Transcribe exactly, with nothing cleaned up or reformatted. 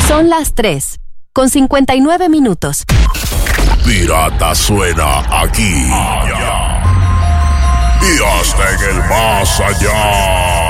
Son las tres, con cincuenta y nueve minutos. Pirata suena aquí y hasta en el más allá.